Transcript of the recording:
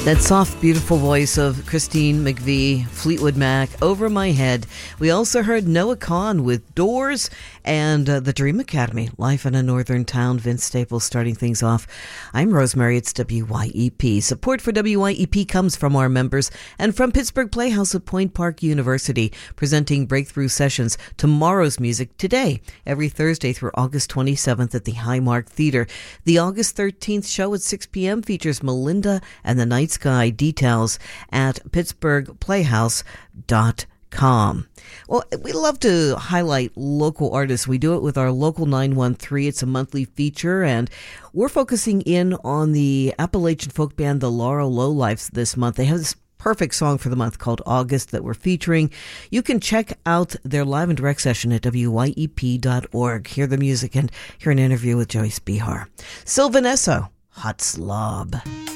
That soft, beautiful voice of Christine McVie, Fleetwood Mac, Over My Head. We also heard Noah Kahan with Doors and the Dream Academy, Life in a Northern Town. Vince Staples starting things off. I'm Rosemary. It's WYEP. Support for WYEP comes from our members and from Pittsburgh Playhouse at Point Park University, presenting breakthrough sessions. Tomorrow's music today, every Thursday through August 27th at the Highmark Theater. The August 13th show at 6 p.m. features Melinda and the Night Sky. Details at pittsburghplayhouse.com. Well, we love to highlight local artists. We do it with our Local 913. It's a monthly feature, and we're focusing in on the Appalachian folk band, the Laurel Lowlifes, this month. They have this perfect song for the month called August that we're featuring. You can check out their live and direct session at wyep.org. Hear the music and hear an interview with Joyce Behar. Sylvan Esso, Hot Slob.